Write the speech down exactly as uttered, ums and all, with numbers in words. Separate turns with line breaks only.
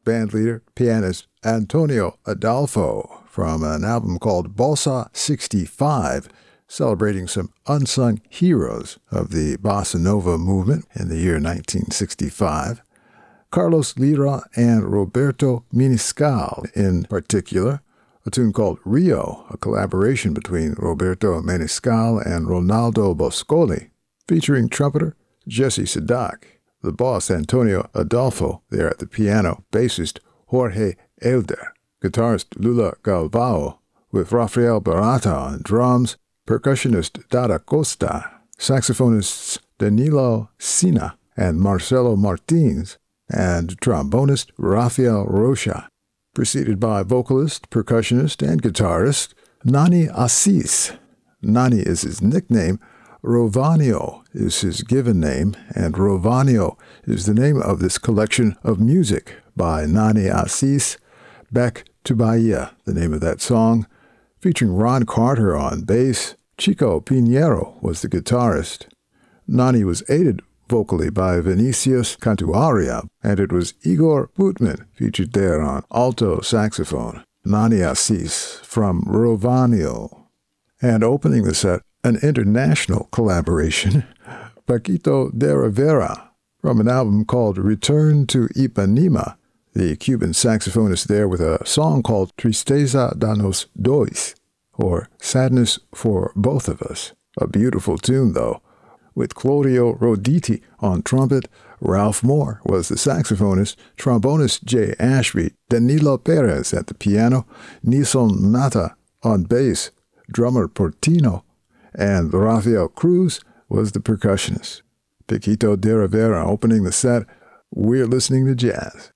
bandleader, pianist Antonio Adolfo from an album called Bossa sixty-five, celebrating some unsung heroes of the bossa nova movement in the year nineteen sixty-five. Carlos Lira and Roberto Menescal in particular, a tune called Rio, a collaboration between Roberto Menescal and Ronaldo Boscoli, featuring trumpeter Jesse Sadak, the boss Antonio Adolfo there at the piano, bassist Jorge Elder, guitarist Lula Galvao, with Rafael Barata on drums, percussionist Dada Costa, saxophonists Danilo Sina and Marcelo Martins, and trombonist Rafael Rocha, preceded by vocalist, percussionist, and guitarist Nani Assis. Nani is his nickname, Rovanio is his given name, and Rovanio is the name of this collection of music by Nani Assis, Back to Bahia, the name of that song, featuring Ron Carter on bass. Chico Pinheiro was the guitarist. Nani was aided vocally by Vinicius Cantuaria, and it was Igor Putman featured there on alto saxophone. Nani Assis from Rovanio. And opening the set, an international collaboration, Paquito de Rivera, from an album called Return to Ipanema, the Cuban saxophonist there with a song called Tristeza da nos dois, or Sadness for Both of Us. A beautiful tune, though, with Claudio Roditi on trumpet. Ralph Moore was the saxophonist, trombonist Jay Ashby, Danilo Perez at the piano, Nilson Mata on bass, drummer Portino, and Rafael Cruz was the percussionist. Paquito de Rivera opening the set. We're listening to jazz.